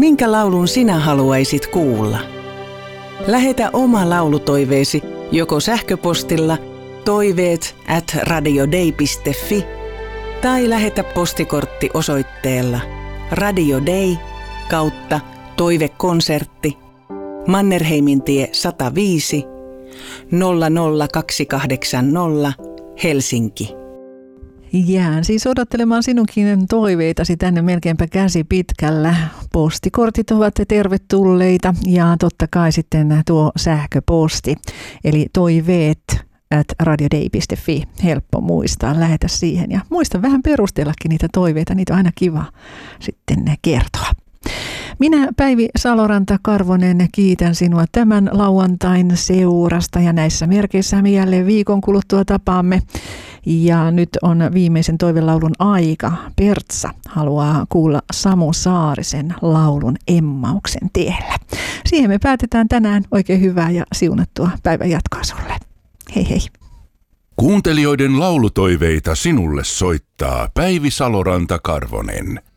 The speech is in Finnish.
Minkä laulun sinä haluaisit kuulla? Lähetä oma laulutoiveesi joko sähköpostilla toiveet@radiodei.fi tai lähetä postikortti osoitteella Radio Dei /toivekonsertti Mannerheimintie 105 00280 Helsinki. Jään siis odottelemaan sinunkin toiveitasi tänne melkeinpä käsi pitkällä. Postikortit ovat tervetulleita ja totta kai sitten tuo sähköposti, eli toiveet@radiodei.fi. Helppo muistaa, lähetä siihen ja muista vähän perustellakin niitä toiveita, niitä on aina kiva sitten kertoa. Minä Päivi Saloranta-Karvonen kiitän sinua tämän lauantain seurasta ja näissä merkeissä me jälleen viikon kuluttua tapaamme. Ja nyt on viimeisen toivelaulun aika. Pertsa haluaa kuulla Samu Saarisen laulun Emmauksen tiellä. Siihen me päätetään tänään. Oikein hyvää ja siunattua päivän jatkoa sulle. Hei hei. Kuuntelijoiden laulutoiveita sinulle soittaa Päivi Saloranta-Karvonen.